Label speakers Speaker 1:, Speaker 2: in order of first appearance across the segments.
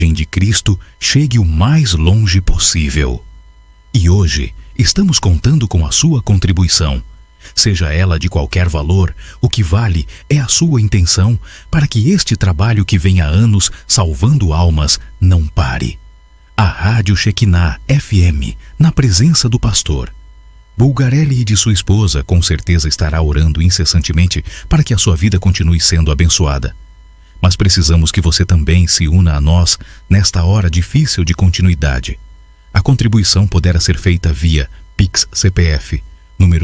Speaker 1: de Cristo chegue o mais longe possível. E hoje estamos contando com a sua contribuição. Seja ela de qualquer valor, o que vale é a sua intenção para que este trabalho que vem há anos salvando almas não pare. A Rádio Shekinah FM, na presença do pastor Bulgarelli e de sua esposa, com certeza estará orando incessantemente para que a sua vida continue sendo abençoada. Mas precisamos que você também se una a nós nesta hora difícil de continuidade. A contribuição poderá ser feita via Pix CPF, número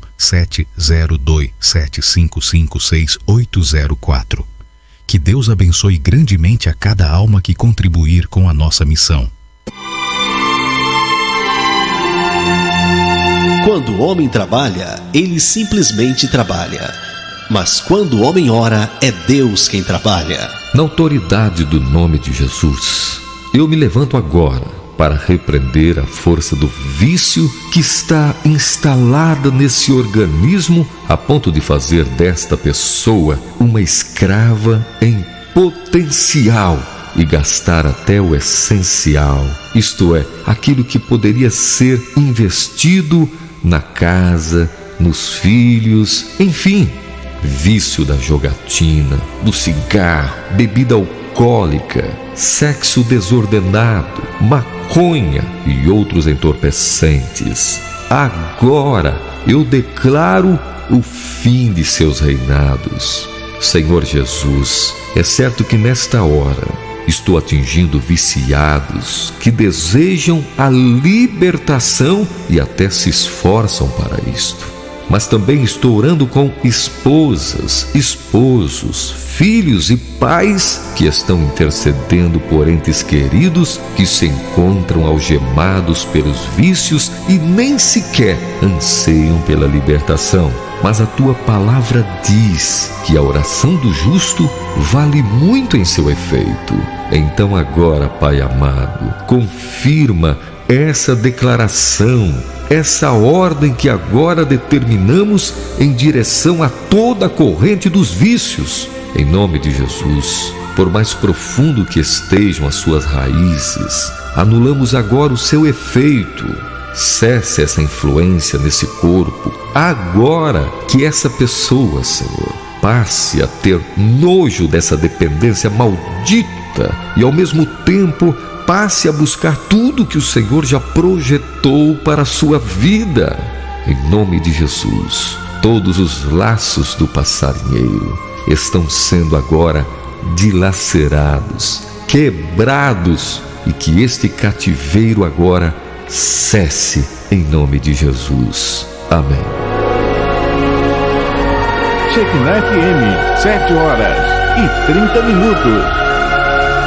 Speaker 1: 070275568804. Que Deus abençoe grandemente a cada alma que contribuir com a nossa missão.
Speaker 2: Quando o homem trabalha, ele simplesmente trabalha. Mas quando o homem ora, é Deus quem trabalha.
Speaker 3: Na autoridade do nome de Jesus, eu me levanto agora para repreender a força do vício que está instalada nesse organismo a ponto de fazer desta pessoa uma escrava em potencial e gastar até o essencial, isto é, aquilo que poderia ser investido na casa, nos filhos, enfim. Vício da jogatina, do cigarro, bebida alcoólica, sexo desordenado, maconha e outros entorpecentes. Agora eu declaro o fim de seus reinados. Senhor Jesus, é certo que nesta hora estou atingindo viciados que desejam a libertação e até se esforçam para isto. Mas também estou orando com esposas, esposos, filhos e pais que estão intercedendo por entes queridos que se encontram algemados pelos vícios e nem sequer anseiam pela libertação. Mas a tua palavra diz que a oração do justo vale muito em seu efeito. Então agora, Pai amado, confirma essa declaração, essa ordem que agora determinamos em direção a toda a corrente dos vícios. Em nome de Jesus, por mais profundo que estejam as suas raízes, anulamos agora o seu efeito. Cesse essa influência nesse corpo, agora que essa pessoa, Senhor, passe a ter nojo dessa dependência maldita e ao mesmo tempo passe a buscar tudo que o Senhor já projetou para a sua vida. Em nome de Jesus, todos os laços do passarinheiro estão sendo agora dilacerados, quebrados, e que este cativeiro agora cesse em nome de Jesus. Amém.
Speaker 4: Shekinah FM, 7h30.